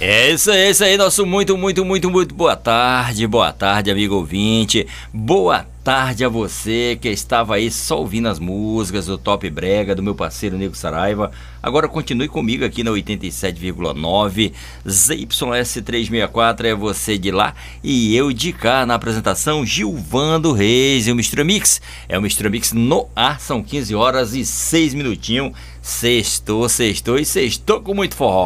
É isso aí, nosso muito boa tarde, amigo ouvinte. Boa tarde a você que estava aí só ouvindo as músicas do Top Brega, do meu parceiro Nego Saraiva. Agora continue comigo aqui na 87,9 ZYS364, é você de lá e eu de cá na apresentação, Gilvando Reis e o Mistura Mix. É o Mistura Mix no ar, são 15 horas e 6 minutinhos. Sextou e sextou com muito forró.